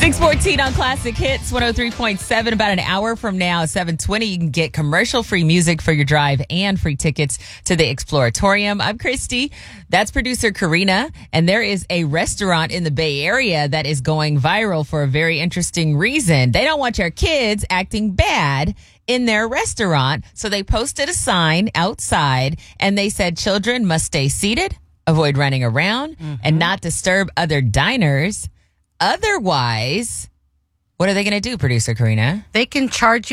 6:14 on Classic Hits 103.7. About an hour from now, 7:20, you can get commercial-free music for your drive and free tickets to the Exploratorium. I'm Christy. That's producer Karina. And there is a restaurant in the Bay Area that is going viral for a very interesting reason. They don't want your kids acting bad in their restaurant. So they posted a sign outside and they said children must stay seated, avoid running around, and not disturb other diners. Otherwise, what are they going to do, producer Karina? They can charge you